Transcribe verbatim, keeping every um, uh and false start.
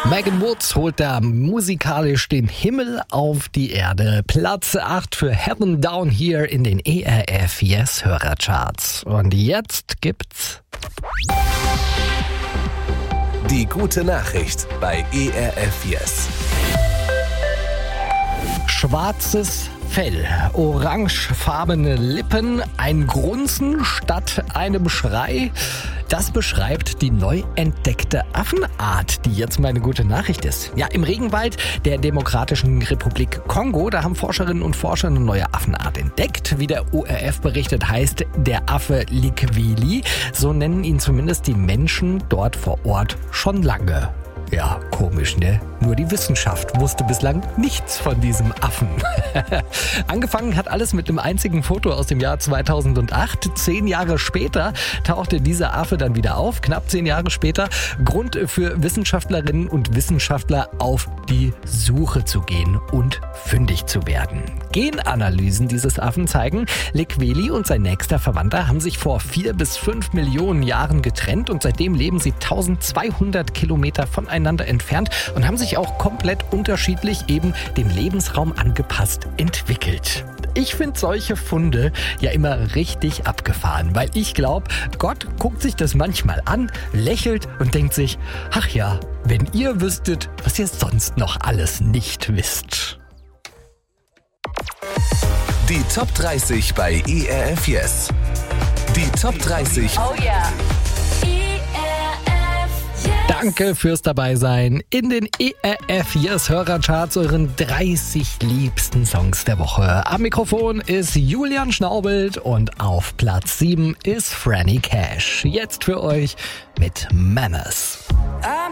Megan Woods holt da musikalisch den Himmel auf die Erde. Platz acht für Heaven Down Here in den E R F Yes Hörercharts. Und jetzt gibt's die gute Nachricht bei E R F Yes. Schwarzes Fell, orangefarbene Lippen, ein Grunzen statt einem Schrei. Das beschreibt die neu entdeckte Affenart, die jetzt meine gute Nachricht ist. Ja, im Regenwald der Demokratischen Republik Kongo, da haben Forscherinnen und Forscher eine neue Affenart entdeckt. Wie der O R F berichtet, heißt der Affe Likweli. So nennen ihn zumindest die Menschen dort vor Ort schon lange. Ja, komisch, ne? Nur die Wissenschaft wusste bislang nichts von diesem Affen. Angefangen hat alles mit einem einzigen Foto aus dem Jahr zweitausendacht. Zehn Jahre später tauchte dieser Affe dann wieder auf. Knapp zehn Jahre später. Grund für Wissenschaftlerinnen und Wissenschaftler, auf die Suche zu gehen und fündig zu werden. Genanalysen dieses Affen zeigen, Likweli und sein nächster Verwandter haben sich vor vier bis fünf Millionen Jahren getrennt und seitdem leben sie eintausendzweihundert Kilometer voneinander entfernt und haben sich auch komplett unterschiedlich eben dem Lebensraum angepasst entwickelt. Ich finde solche Funde ja immer richtig abgefahren, weil ich glaube, Gott guckt sich das manchmal an, lächelt und denkt sich, ach ja, wenn ihr wüsstet, was ihr sonst noch alles nicht wisst. Die Top dreißig bei E R F Yes. Die Top dreißig. Oh yeah. Danke fürs Dabeisein in den E R F Yes Hörercharts, euren dreißig liebsten Songs der Woche. Am Mikrofon ist Julian Schnaubelt und auf Platz sieben ist Franny Cash. Jetzt für euch mit Manners. I'm